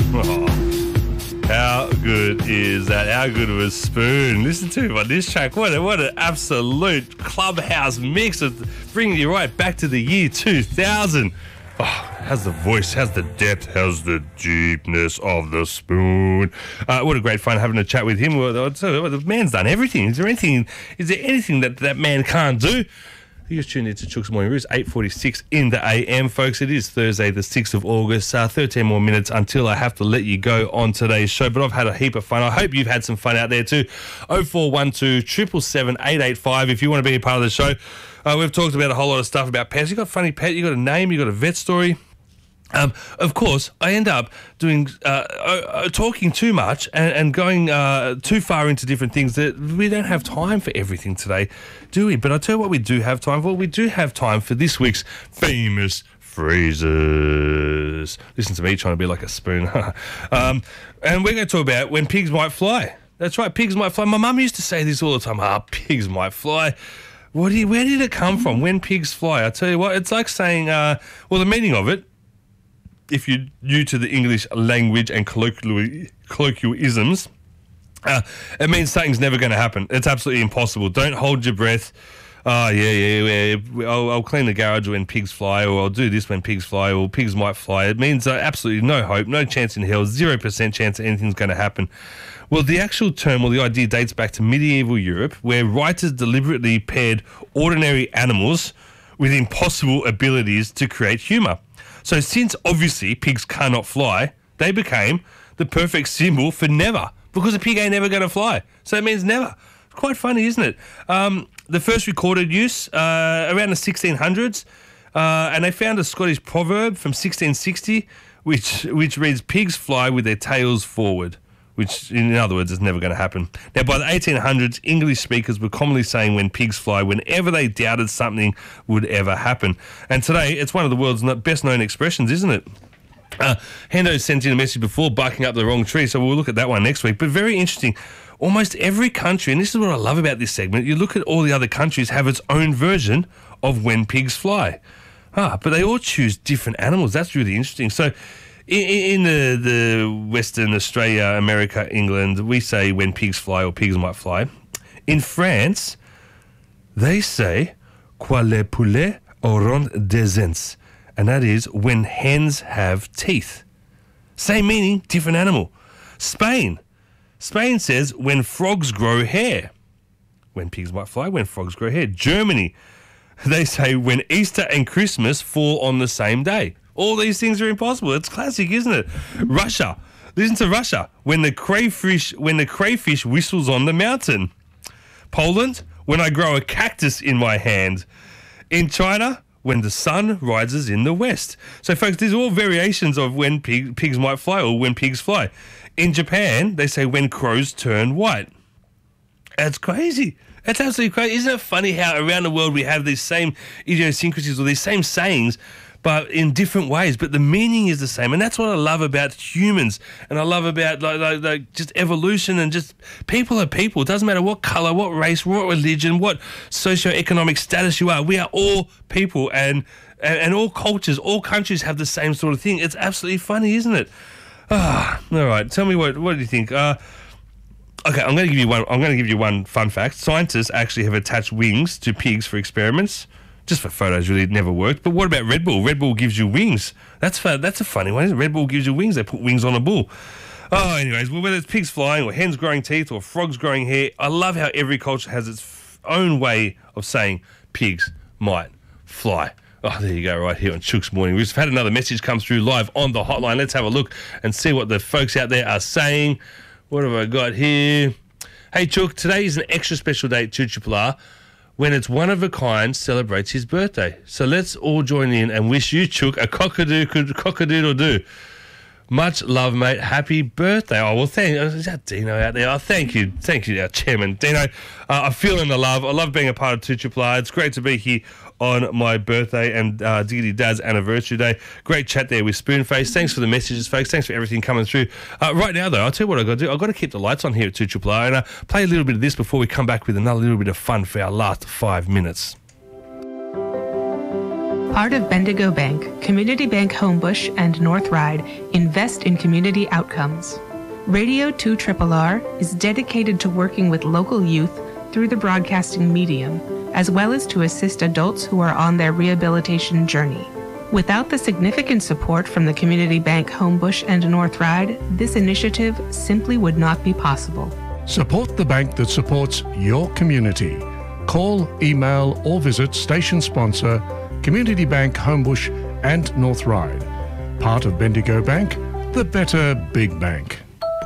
Oh, how good is that? How good was Spoon? Listen to him on this track. What an absolute clubhouse mix of bringing you right back to the year 2000. Oh, how's the voice? How's the depth? How's the deepness of the Spoon? What a great fun having a chat with him. The man's done everything. Is there anything that man can't do? You just tuned into Chook's Morning Roost, 8:46 in the AM, folks. It is Thursday, the 6th of August. 13 more minutes until I have to let you go on today's show. But I've had a heap of fun. I hope you've had some fun out there too. 0412 777 885 if you want to be a part of the show. We've talked about a whole lot of stuff about pets. You got a funny pet, you got a name, you got a vet story. Of course, I end up doing talking too much and going too far into different things that we don't have time for everything today, do we? But I'll tell you what we do have time for. We do have time for this week's famous phrases. Listen to me trying to be like a spoon. And we're going to talk about when pigs might fly. That's right, pigs might fly. My mum used to say this all the time. Pigs might fly. Where did it come from? When pigs fly? I tell you what, it's like saying, the meaning of it, if you're new to the English language and colloquialisms, it means something's never going to happen. It's absolutely impossible. Don't hold your breath. I'll clean the garage when pigs fly, or I'll do this when pigs fly, or pigs might fly. It means absolutely no hope, no chance in hell, 0% chance that anything's going to happen. Well, the actual term or the idea dates back to medieval Europe, where writers deliberately paired ordinary animals with impossible abilities to create humour. So since obviously pigs cannot fly, they became the perfect symbol for never, because a pig ain't never going to fly. So it means never. It's quite funny, isn't it? The first recorded use around the 1600s, and they found a Scottish proverb from 1660, which reads, "Pigs fly with their tails forward," which, in other words, is never going to happen. Now, by the 1800s, English speakers were commonly saying when pigs fly whenever they doubted something would ever happen. And today, it's one of the world's best-known expressions, isn't it? Hendo sent in a message before, barking up the wrong tree, so we'll look at that one next week. But very interesting. Almost every country, and this is what I love about this segment, you look at all the other countries have its own version of when pigs fly. But they all choose different animals. That's really interesting. So in the Western Australia, America, England, we say when pigs fly or pigs might fly. In France, they say "Quand les poulets auront des dents," and that is when hens have teeth. Same meaning, different animal. Spain says when frogs grow hair. When pigs might fly, when frogs grow hair. Germany, they say when Easter and Christmas fall on the same day. All these things are impossible. It's classic, isn't it? Russia. Listen to Russia. When the crayfish whistles on the mountain. Poland. When I grow a cactus in my hand. In China. When the sun rises in the west. So, folks, these are all variations of when pigs might fly or when pigs fly. In Japan, they say when crows turn white. That's crazy. That's absolutely crazy. Isn't it funny how around the world we have these same idiosyncrasies or these same sayings, but in different ways, but the meaning is the same. And that's what I love about humans, and I love about like just evolution, and just people are people. It doesn't matter what colour, what race, what religion, what socioeconomic status you are. We are all people, and all cultures, all countries have the same sort of thing. It's absolutely funny, isn't it? All right, tell me what do you think? Okay, I'm going to give you one fun fact. Scientists actually have attached wings to pigs for experiments. Just for photos, really, it never worked. But what about Red Bull? Red Bull gives you wings. That's a funny one, isn't it? Red Bull gives you wings. They put wings on a bull. Anyways, whether it's pigs flying or hens growing teeth or frogs growing hair, I love how every culture has its own way of saying pigs might fly. There you go, right here on Chook's Morning. We've had another message come through live on the hotline. Let's have a look and see what the folks out there are saying. What have I got here? Hey, Chook, today is an extra special day at 2RR when it's one of a kind celebrates his birthday. So let's all join in and wish you, Chook, a cock-a-doodle-doo. Much love, mate. Happy birthday. Is that Dino out there? Thank you, our chairman, Dino. I'm feeling the love. I love being a part of 2RR. It's great to be here on my birthday and Diggity Dad's anniversary day. Great chat there with Spoonface. Thanks for the messages, folks. Thanks for everything coming through. Right now, though, I'll tell you what I've got to do. I've got to keep the lights on here at 2RR and play a little bit of this before we come back with another little bit of fun for our last 5 minutes. part of Bendigo Bank, Community Bank Homebush and North Ryde invest in community outcomes. Radio 2RRR is dedicated to working with local youth through the broadcasting medium, as well as to assist adults who are on their rehabilitation journey. Without the significant support from the Community Bank Homebush and North Ryde, this initiative simply would not be possible. Support the bank that supports your community. Call, email or visit station sponsor Community Bank Homebush and North Ryde. Part of Bendigo Bank, the better big bank.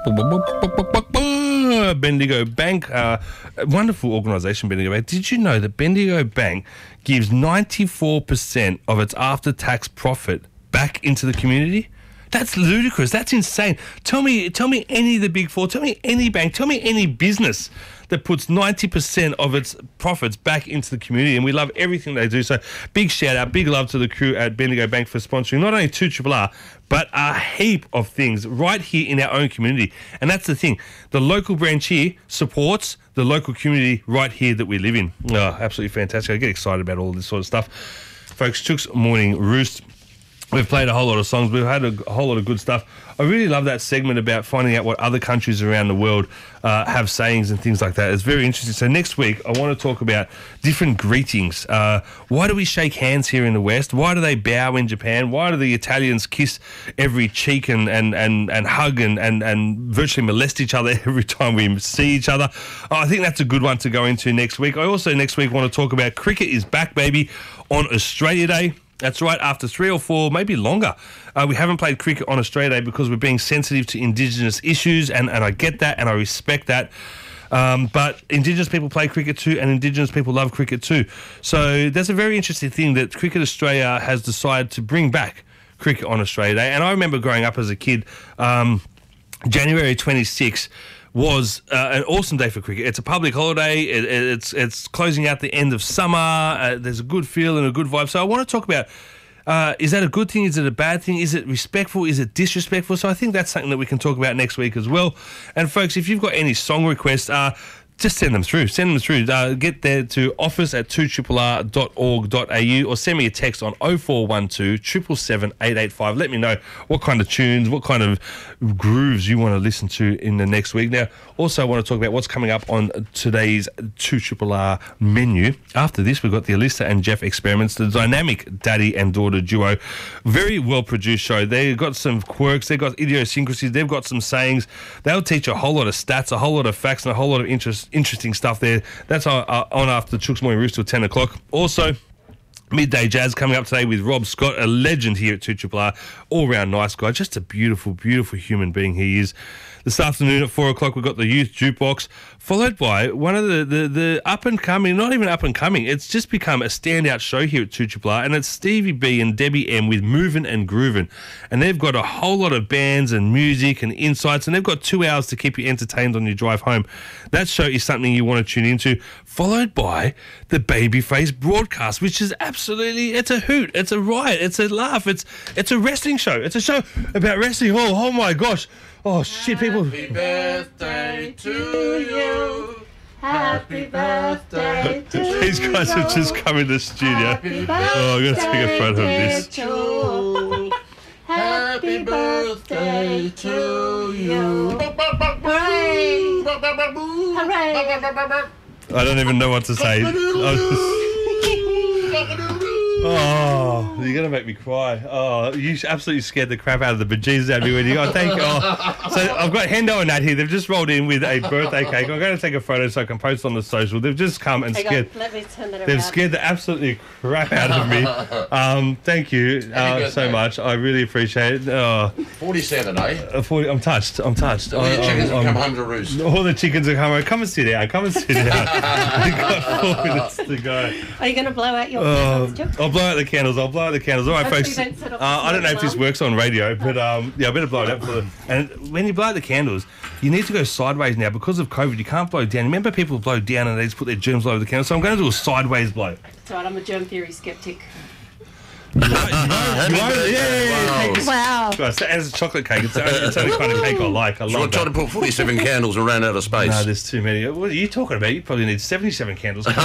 Bendigo Bank, wonderful organisation, Bendigo Bank. Did you know that Bendigo Bank gives 94% of its after-tax profit back into the community? That's ludicrous. That's insane. Tell me any of the big four. Tell me any bank. Tell me any business that puts 90% of its profits back into the community, and we love everything they do. So big shout out, big love to the crew at Bendigo Bank for sponsoring not only 2RRR, but a heap of things right here in our own community. And that's the thing. The local branch here supports the local community right here that we live in. Oh, absolutely fantastic. I get excited about all this sort of stuff. Folks, Chook's Morning Roost. We've played a whole lot of songs. We've had a whole lot of good stuff. I really love that segment about finding out what other countries around the world have sayings and things like that. It's very interesting. So next week, I want to talk about different greetings. Why do we shake hands here in the West? Why do they bow in Japan? Why do the Italians kiss every cheek and hug and virtually molest each other every time we see each other? I think that's a good one to go into next week. I also next week want to talk about cricket is back, baby, on Australia Day. That's right, after 3 or 4, maybe longer. We haven't played cricket on Australia Day because we're being sensitive to Indigenous issues, and I get that and I respect that. But Indigenous people play cricket too, and Indigenous people love cricket too. So that's a very interesting thing that Cricket Australia has decided to bring back cricket on Australia Day. And I remember growing up as a kid, January 26th was an awesome day for cricket. It's a public holiday. It's closing out the end of summer. There's a good feel and a good vibe. So I want to talk about, is that a good thing? Is it a bad thing? Is it respectful? Is it disrespectful? So I think that's something that we can talk about next week as well. And folks, if you've got any song requests, just send them through. Get there to office@2rrr.org.au or send me a text on 0412 777 885. Let me know what kind of tunes, what kind of grooves you want to listen to in the next week. Now, also I want to talk about what's coming up on today's 2RRR menu. After this, we've got the Alyssa and Jeff Experiments, the dynamic daddy and daughter duo. Very well-produced show. They've got some quirks. They've got idiosyncrasies. They've got some sayings. They'll teach a whole lot of stats, a whole lot of facts, and a whole lot of interesting stuff there. That's on after Chook's Morning Roost till 10 o'clock. Also, Midday Jazz coming up today with Rob Scott, a legend here at 2RRR, all-round nice guy, just a beautiful, beautiful human being he is. This afternoon at 4 o'clock, we've got the Youth Jukebox, followed by one of the up-and-coming, not even up-and-coming, it's just become a standout show here at 2RRR, and it's Stevie B and Debbie M with Movin' and Groovin'. And they've got a whole lot of bands and music and insights, and they've got 2 hours to keep you entertained on your drive home. That show is something you want to tune into, followed by the Babyface broadcast, which is absolutely, it's a hoot, it's a riot, it's a laugh, it's a wrestling show. It's a show about wrestling. Oh my gosh. Oh shit, people. Happy birthday to you. Happy birthday to you. These guys have just come in the studio. Oh, I'm going to take a photo of this. Happy birthday to you. Hooray! Hooray! I don't even know what to say. Oh, you're going to make me cry. Oh, you absolutely scared the crap out of the bejesus out of me when you got thank you. Oh. So I've got Hendo and Nat here. They've just rolled in with a birthday cake. I'm going to take a photo so I can post on the social. They've just come and scared. Let me turn that around. They've scared the absolutely crap out of me. Thank you so much. I really appreciate it. 47, eh? 40, I'm touched. All the chickens have come home to roost. All the chickens are coming. Come and sit down. Come and sit down. We've got 4 minutes to go. Are you going to blow out your candles, Jim? I'll blow out the candles. All right, folks. I don't know if this works on radio, but yeah, I better blow it out. And when you blow out the candles, you need to go sideways now because of COVID. You can't blow down. Remember, people blow down and they just put their germs all over the candle. So I'm going to do a sideways blow. That's right. I'm a germ theory skeptic. Wow. Right, and it's a chocolate cake. It's the only kind of cake I like. I So I love tried to that. put 47 candles and ran out of space. No, there's too many. What are you talking about? You probably need 77 candles. Look,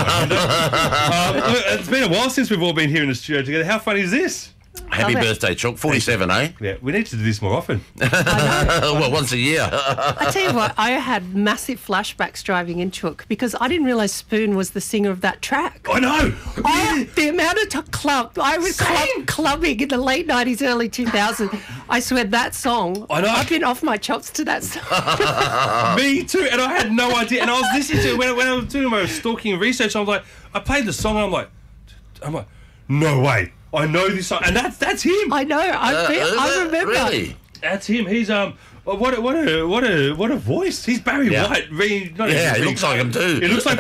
it's been a while since we've all been here in the studio together. How funny is this? Happy Love it. birthday, Chuck. 47, eh? Yeah, we need to do this more often. Well, once a year. I tell you what, I had massive flashbacks driving in Chook because I didn't realise Spoon was the singer of that track. I know. The amount of I was clubbing in the late 90s, early 2000s. I swear that song, I know. I've been off my chops to that song. Me too, and I had no idea. And I was listening to it when I was doing my stalking research. I was like, I played the song. And I'm like, no way, I know this song, and that's him. I know. I remember. Really? That's him. He's what a voice. He's Barry Yeah. White. Yeah, he looks like him too. He looks like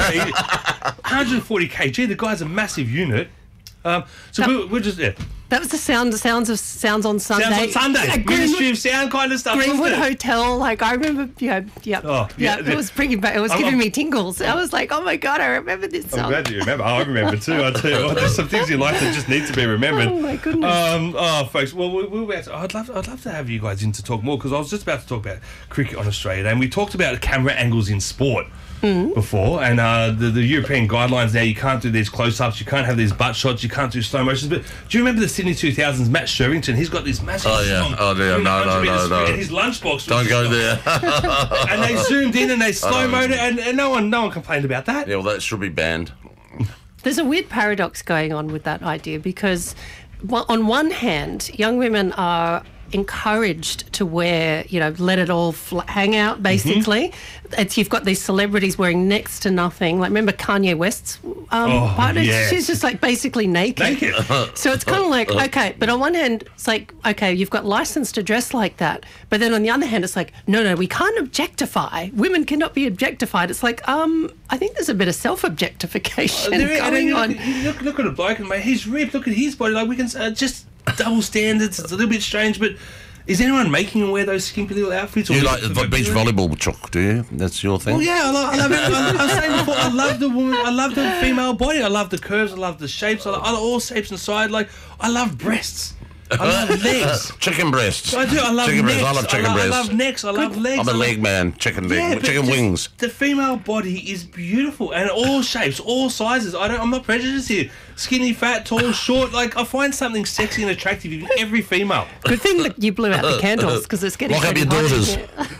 140 kg. The guy's a massive unit. So we're just That was the sounds on Sunday. Sounds on Sunday. Yeah, Ministry of Sound kind of stuff. Greenwood wasn't it? Hotel, like I remember, Oh, yeah. it was bringing back. It was giving me tingles. I was like, oh my god, I remember this song. I'm glad you remember. I remember too. I tell you what, there's some things in life that just need to be remembered. Oh my goodness. Folks. Well, I'd love to have you guys in to talk more because I was just about to talk about cricket on Australia Day, and we talked about camera angles in sport before, and the European guidelines now. You can't do these close-ups. You can't have these butt shots. You can't do slow motions. But do you remember the Sydney 2000s? Matt Sherrington. He's got this massive. Oh, yeah. song Oh, dear. doing No, 100 metres no. sprint, and his lunchbox. Don't go there. And they zoomed in and they slow moed it, and no one complained about that. Yeah, well, that should be banned. There's a weird paradox going on with that idea because, on one hand, young women are encouraged to wear, let it all hang out, basically. You've got these celebrities wearing next to nothing. Like, remember Kanye West's partner? yes. She's just, like, basically naked. So it's kind of like, okay, but on one hand, it's like, okay, you've got license to dress like that. But then on the other hand, it's like, no, we can't objectify. Women cannot be objectified. It's like, I think there's a bit of self-objectification going on. Look at a bloke, and mate, he's ripped. Look at his body. Like, we can just double standards. It's a little bit strange, but is anyone making him wear those skimpy little outfits? You like the beach volleyball, Chuck, do you? That's your thing? Well, yeah, I love it. I was saying before, I love the woman. I love the female body. I love the curves. I love the shapes. I love all shapes inside. Like, I love breasts. I love legs. Chicken breasts. I do. I love chicken necks. breasts. I love chicken breasts. I love necks. I love legs. I'm a leg man. Chicken leg. but Chicken just wings. The female body is beautiful, and all shapes, all sizes. I'm not prejudiced here. Skinny, fat, tall, short. Like, I find something sexy and attractive in every female. Good thing that you blew out the candles because it's getting Lock up pretty your hot in daughters.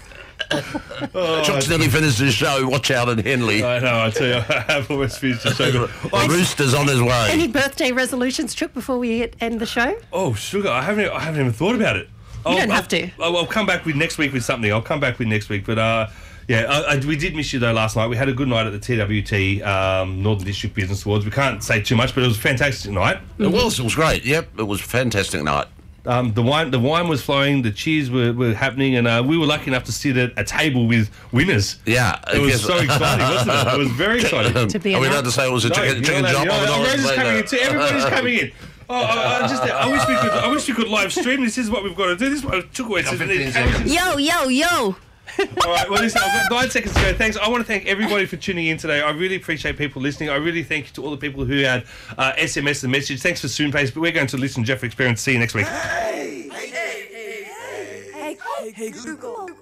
here. Chuck's nearly finished his show. Watch out in Henley. I know. I tell you, I have almost finished the show. The rooster's on his way. Any birthday resolutions, Chuck, before we end the show? Oh, sugar! I haven't even thought about it. You don't have to. I'll come back with next week with something. I'll come back with next week, but. Yeah, we did miss you though last night. We had a good night at the TWT Northern District Business Awards. We can't say too much, but it was a fantastic night. It was great. Yep, it was a fantastic night. The wine was flowing, the cheers were happening, and we were lucky enough to sit at a table with winners. Yeah, It was so exciting, wasn't it? It was very exciting. To be Are we allowed announced. to say it was a chicken job? Rosa's coming in too. Everybody's coming in. I wish we could live stream. This is what we've got to do. This is what I took away. Yo. All right, well, listen, I've got 9 seconds to go. Thanks. I want to thank everybody for tuning in today. I really appreciate people listening. I really thank you to all the people who had SMS the message. Thanks for Soonpace, but we're going to listen to Jeffrey Experience. See you next week. Hey, Google.